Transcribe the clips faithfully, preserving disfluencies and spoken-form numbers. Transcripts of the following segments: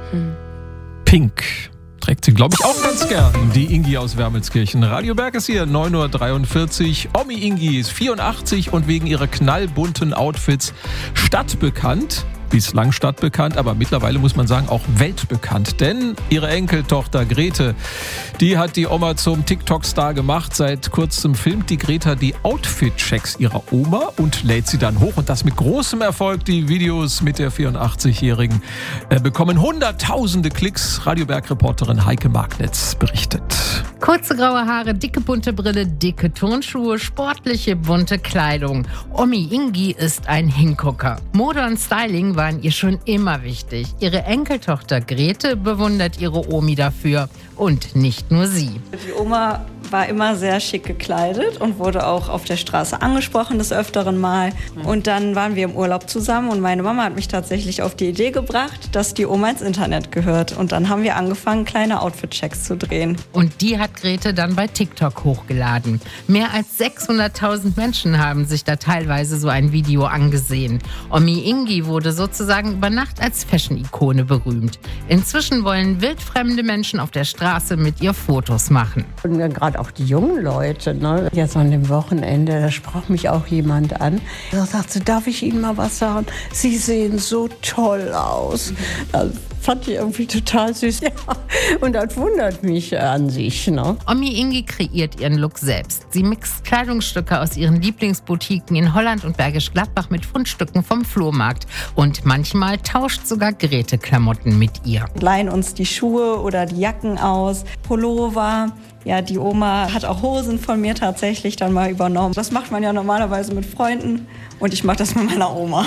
Hm. Pink trägt sie, glaube ich, auch ganz gern. Die Ingi aus Wermelskirchen. Radio Berg ist hier, neun Uhr dreiundvierzig. Omi Ingi ist vierundachtzig und wegen ihrer knallbunten Outfits stadtbekannt. Bislang stadtbekannt, aber mittlerweile muss man sagen auch weltbekannt. Denn ihre Enkeltochter Grete, die hat die Oma zum TikTok-Star gemacht. Seit kurzem filmt die Greta die Outfit-Checks ihrer Oma und lädt sie dann hoch. Und das mit großem Erfolg. Die Videos mit der vierundachtzigjährigen äh, bekommen hunderttausende Klicks. Radio Berg-Reporterin Heike Magnitz berichtet. Kurze graue Haare, dicke bunte Brille, dicke Turnschuhe, sportliche bunte Kleidung. Omi Ingi ist ein Hingucker. Mode und Styling waren ihr schon immer wichtig. Ihre Enkeltochter Grete bewundert ihre Omi dafür. Und nicht nur sie. Die Oma war immer sehr schick gekleidet und wurde auch auf der Straße angesprochen des Öfteren Mal. Und dann waren wir im Urlaub zusammen und meine Mama hat mich tatsächlich auf die Idee gebracht, dass die Oma ins Internet gehört. Und dann haben wir angefangen, kleine Outfit-Checks zu drehen. Und die hat Grete dann bei TikTok hochgeladen. Mehr als sechshunderttausend Menschen haben sich da teilweise so ein Video angesehen. Omi Ingi wurde sozusagen über Nacht als Fashion-Ikone berühmt. Inzwischen wollen wildfremde Menschen auf der Straße mit ihr Fotos machen. Und gerade auch die jungen Leute, ne? Jetzt an dem Wochenende, da sprach mich auch jemand an. Da sagte, darf ich Ihnen mal was sagen? Sie sehen so toll aus. Das fand ich irgendwie total süß. Ja. Und das wundert mich an sich. Ne? Omi Ingi kreiert ihren Look selbst. Sie mixt Kleidungsstücke aus ihren Lieblingsboutiquen in Holland und Bergisch Gladbach mit Fundstücken vom Flohmarkt. Und manchmal tauscht sogar Grete Klamotten mit ihr. Leihen uns die Schuhe oder die Jacken aus, Pullover. Ja, die Oma hat auch Hosen von mir tatsächlich dann mal übernommen. Das macht man ja normalerweise mit Freunden und ich mache das mit meiner Oma.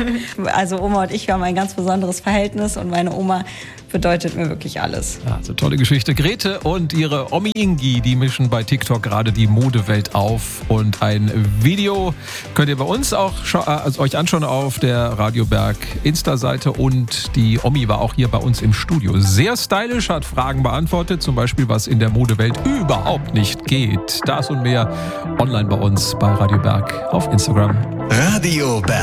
Also Oma und ich, wir haben ein ganz besonderes Verhältnis und meine Oma bedeutet mir wirklich alles. Ja, also tolle Geschichte. Grete und ihre Omi Ingi, die mischen bei TikTok gerade die Modewelt auf. Und ein Video könnt ihr bei uns auch also euch anschauen auf der Radio Berg Insta-Seite. Und die Omi war auch hier bei uns im Studio. Sehr stylisch, hat Fragen beantwortet, zum Beispiel, was in der Modewelt überhaupt nicht geht. Das und mehr online bei uns bei Radio Berg auf Instagram. Radio Berg.